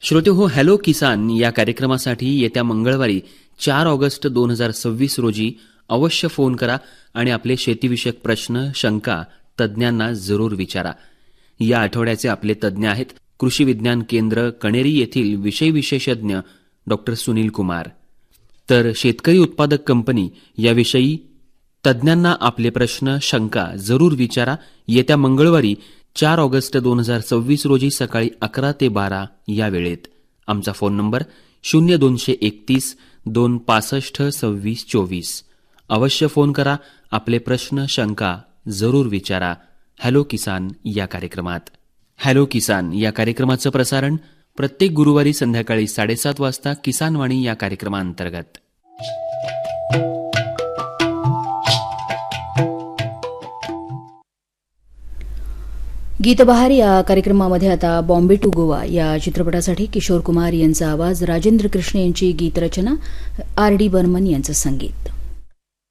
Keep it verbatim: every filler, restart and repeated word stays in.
श्रोतेहो, hello किसान या कार्यक्रमासाठी येत्या मंगळवारी चार ऑगस्ट दोन हजार सव्वीस रोजी अवश्य फोन करा आणि आपले शेतीविषयक प्रश्न, शंका तज्ज्ञांना जरूर विचारा. या आठवड्याचे आपले तज्ज्ञ आहेत कृषी विज्ञान केंद्र कणेरी येथील विषय विशेषज्ञ डॉक्टर सुनील कुमार. तर शेतकरी उत्पादक कंपनी याविषयी तज्ज्ञांना आपले प्रश्न, शंका जरूर विचारा. येत्या मंगळवारी चार ऑगस्ट दोन हजार सव्वीस रोजी सकाळी अकरा ते बारा या वेळेत. आमचा फोन नंबर शून्य दोनशे एकतीस दोन पासष्ट सव्वीस चोवीस. अवश्य फोन करा, आपले प्रश्न, शंका जरूर विचारा. हॅलो किसान या कार्यक्रमात. हॅलो किसान या कार्यक्रमाचं प्रसारण प्रत्येक गुरुवारी संध्याकाळी साडेसात वाजता किसानवाणी या कार्यक्रमाअंतर्गत. गीतबहार या कार्यक्रमामध्ये आता बॉम्बे टू गोवा या चित्रपटासाठी किशोर कुमार यांचा आवाज, राजेंद्र कृष्ण यांची गीतरचना, आर डी बर्मन यांचं संगीत.